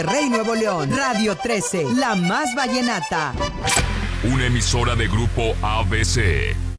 Rey Nuevo León, Radio 13, la más vallenata. Una emisora de Grupo ABC.